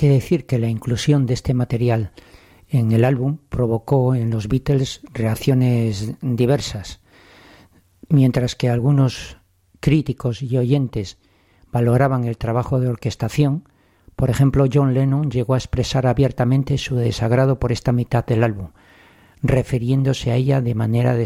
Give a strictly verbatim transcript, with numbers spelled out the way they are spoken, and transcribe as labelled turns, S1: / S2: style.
S1: que decir que la inclusión de este material en el álbum provocó en los Beatles reacciones diversas. Mientras que algunos críticos y oyentes valoraban el trabajo de orquestación, por ejemplo, John Lennon llegó a expresar abiertamente su desagrado por esta mitad del álbum, refiriéndose a ella de manera